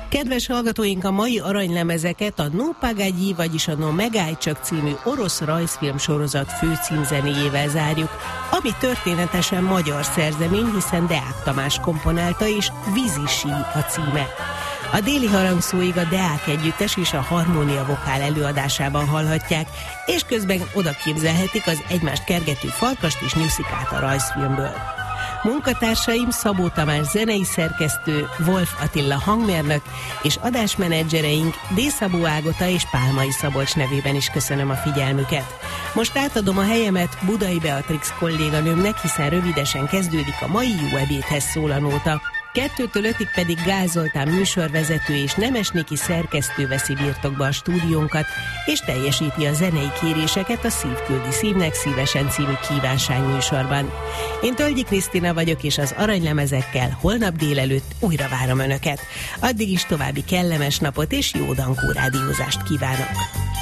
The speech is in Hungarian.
Kedves hallgatóink, a mai aranylemezeket a No Pagagyi, vagyis a No Megállj Csak című orosz rajzfilm sorozat főcímzenéjével zárjuk, ami történetesen magyar szerzemény, hiszen Deák Tamás komponálta, és Vízi sí a címe. A déli harangszóig a Deák együttes és a Harmónia vokál előadásában hallhatják, és közben oda képzelhetik az egymást kergető farkast és nyuszikát a rajzfilmből. Munkatársaim Szabó Tamás zenei szerkesztő, Wolf Attila hangmérnök, és adásmenedzsereink D. Szabó Ágota és Pálmai Szabolcs nevében is köszönöm a figyelmüket. Most átadom a helyemet Budai Beatrix kolléganőmnek, hiszen rövidesen kezdődik a mai Jó ebédhez szól a nóta. 2-től 5-ig pedig Gál Zoltán műsorvezető és Nemesnéki szerkesztő veszi birtokba a stúdiónkat, és teljesíti a zenei kéréseket a Szív küldi szívnek szívesen című kívánság műsorban. Én Tölgyi Krisztina vagyok, és az aranylemezekkel holnap délelőtt újra várom Önöket. Addig is további kellemes napot és jó dankó rádiózást kívánok!